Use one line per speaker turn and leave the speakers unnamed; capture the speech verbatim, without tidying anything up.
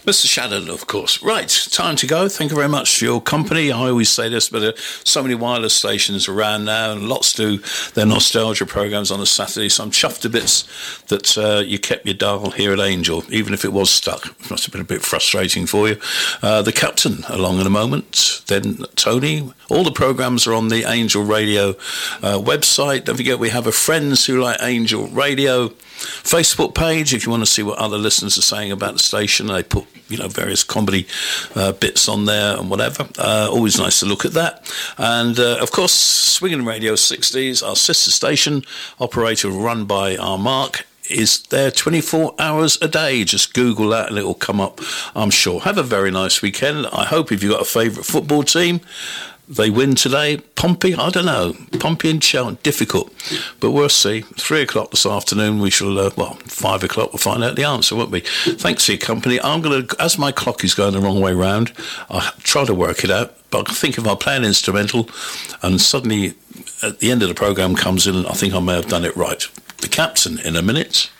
Mister Shadden, of course. Right, time to go. Thank you very much for your company. I always say this, but uh, so many wireless stations around now, and lots do their nostalgia programs on a Saturday, so I'm chuffed to bits that uh, you kept your dial here at Angel, even if it was stuck. It must have been a bit frustrating for you. Uh, the Captain, along in a moment. Then Tony. All the programs are on the Angel Radio uh, website. Don't forget, we have a Friends Who Like Angel Radio Facebook page if you want to see what other listeners are saying about the station. They put, you know, various comedy uh, bits on there and whatever. Uh, always nice to look at that. And uh, of course, Swinging Radio sixties, our sister station, operator run by our Mark, is there twenty-four hours a day. Just Google that and it will come up, I'm sure. Have a very nice weekend. I hope if you've got a favourite football team, they win today. Pompey, I don't know. Pompey and Cheltenham, difficult. But we'll see. Three o'clock this afternoon, we shall, uh, well, five o'clock, we'll find out the answer, won't we? Thanks for your company. I'm going to, as my clock is going the wrong way round, I try to work it out, but I think if I play an instrumental and suddenly at the end of the programme comes in, I think I may have done it right. The Captain in a minute.